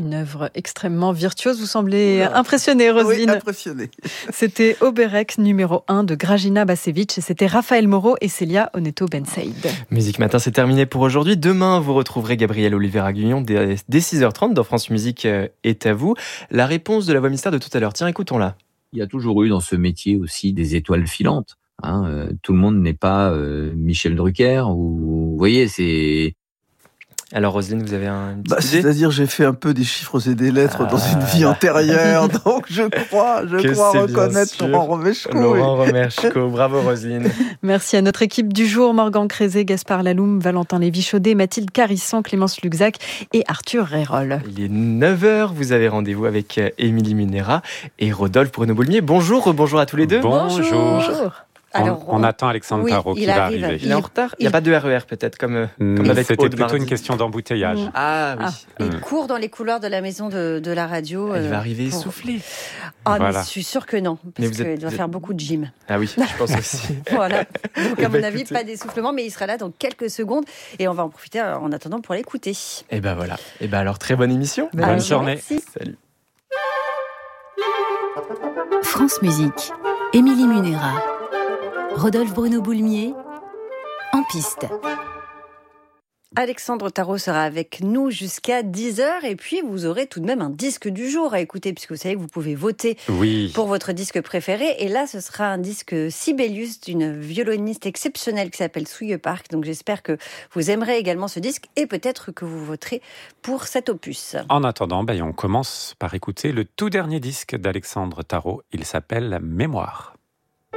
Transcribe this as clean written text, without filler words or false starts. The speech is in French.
Une œuvre extrêmement virtuose. Vous semblez impressionnée, Roselyne. Oui, impressionnée. C'était Oberek numéro 1 de Grażyna Bacewicz et c'était Raphaël Moreau et Célia Oneto-Bensaïd. Musique Matin, c'est terminé pour aujourd'hui. Demain, vous retrouverez Gabriel Oliveira-Guyon dès 6h30 dans France Musique est à vous. La réponse de la voix mystère de tout à l'heure. Tiens, écoutons-la. Il y a toujours eu dans ce métier aussi des étoiles filantes. Tout le monde n'est pas Michel Drucker. Vous voyez, c'est... Alors Roselyne, vous avez une petite idée ? C'est-à-dire, j'ai fait un peu des chiffres et des lettres dans une vie antérieure, donc je crois reconnaître Laurent Romeshko. Laurent Romeshko, bravo Roselyne. Merci à notre équipe du jour, Morgan Crézé, Gaspard Laloum, Valentin Lévy-Chaudet, Mathilde Carisson, Clémence Luxac et Arthur Rérol. Il est 9h, vous avez rendez-vous avec Émilie Munera et Rodolphe Bruno-Boulmier. Bonjour à tous les deux. Bonjour. Alors, on attend Alexandre Tarot qui va arriver. Il est en retard. Il n'y a pas de RER peut-être comme avec C'était Aude plutôt mardi. une question d'embouteillage. Ah oui. Il court dans les couloirs de la maison de la radio. Il va arriver essoufflé. Mais je suis sûre que non, parce qu'il doit faire beaucoup de gym. Ah oui, je pense aussi. Voilà. Donc à mon avis, écoutez. pas d'essoufflement, mais il sera là dans quelques secondes et on va en profiter en attendant pour l'écouter. Et ben voilà. Et ben alors très bonne émission. Bonne journée. Merci. Salut. France Musique, Émilie Munera, Rodolphe Bruno-Boulmier, en piste. Alexandre Tarot sera avec nous jusqu'à 10h et puis vous aurez tout de même un disque du jour à écouter puisque vous savez que vous pouvez voter pour votre disque préféré et là ce sera un disque Sibelius d'une violoniste exceptionnelle qui s'appelle Souille Park, donc j'espère que vous aimerez également ce disque et peut-être que vous voterez pour cet opus. En attendant, on commence par écouter le tout dernier disque d'Alexandre Tarot, il s'appelle Mémoire.